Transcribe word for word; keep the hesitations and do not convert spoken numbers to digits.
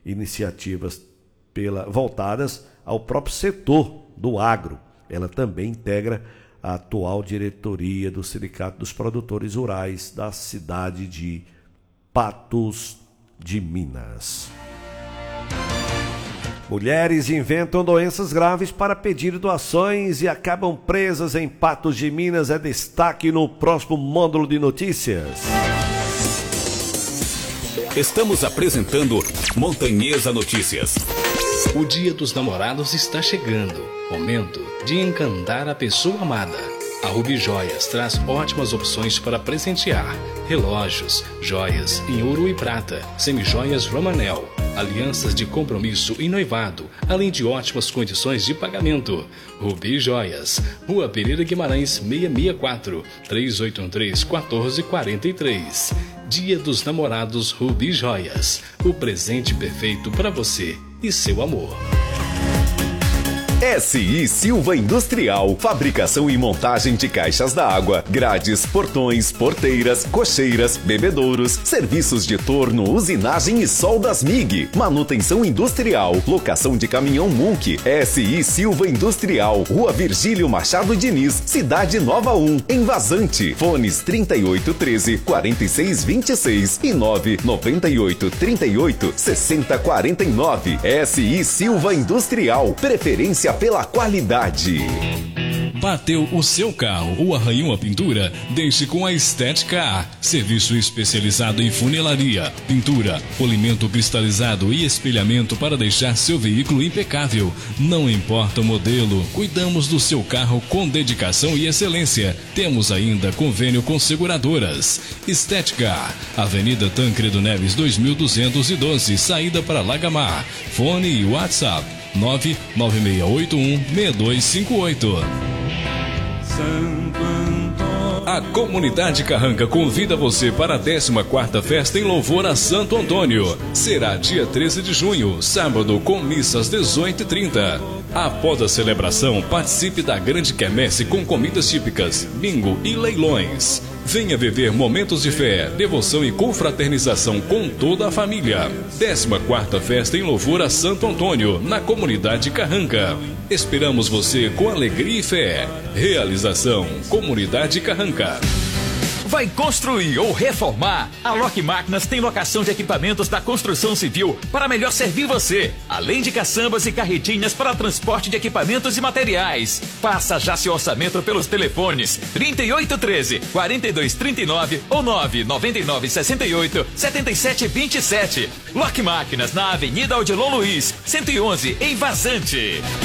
iniciativas pela, voltadas ao próprio setor do agro. Ela também integra a atual diretoria do Sindicato dos Produtores Rurais da cidade de Patos de Minas. Mulheres inventam doenças graves para pedir doações e acabam presas em Patos de Minas. É destaque no próximo módulo de notícias. Estamos apresentando Montanhesa Notícias. O Dia dos Namorados está chegando. Momento de encantar a pessoa amada. A Rubi Joias traz ótimas opções para presentear. Relógios, joias em ouro e prata, semijoias Romanel, alianças de compromisso e noivado, além de ótimas condições de pagamento. Rubi Joias, Rua Pereira Guimarães seiscentos e sessenta e quatro, três oito um três, um quatro quatro três. Dia dos Namorados Rubi Joias, o presente perfeito para você e seu amor. S I Silva Industrial, fabricação e montagem de caixas d'água, grades, portões, porteiras, cocheiras, bebedouros, serviços de torno, usinagem e soldas M I G, manutenção industrial, locação de caminhão Munk. S I Silva Industrial, Rua Virgílio Machado Diniz, Cidade Nova um, em Vazante. Fones trinta e oito treze, quarenta e seis vinte e seis e nove noventa e oito trinta e oito sessenta quarenta e nove. S I Silva Industrial, preferência pela qualidade. Bateu o seu carro ou arranhou a pintura? Deixe com a Estética. Serviço especializado em funilaria, pintura, polimento cristalizado e espelhamento para deixar seu veículo impecável. Não importa o modelo, cuidamos do seu carro com dedicação e excelência. Temos ainda convênio com seguradoras. Estética, Avenida Tancredo Neves dois mil duzentos e doze, saída para Lagamar. Fone e WhatsApp nove nove seis oito um seis dois cinco oito. A Comunidade Carranca convida você para a décima quarta Festa em Louvor a Santo Antônio. Será dia treze de junho, sábado, com missa às dezoito e trinta. Após a celebração, participe da grande quermesse com comidas típicas, bingo e leilões. Venha viver momentos de fé, devoção e confraternização com toda a família. décima quarta Festa em Louvor a Santo Antônio, na Comunidade Carranca. Esperamos você com alegria e fé. Realização Comunidade Carranca. Vai construir ou reformar? A Lock Máquinas tem locação de equipamentos da construção civil para melhor servir você, além de caçambas e carretinhas para transporte de equipamentos e materiais. Faça já seu orçamento pelos telefones trinta e oito treze, quarenta e dois trinta e nove ou nove nove nove sessenta e oito, setenta e sete vinte e sete. Lock Máquinas na Avenida Odilon Luiz, cento e onze, em Vazante.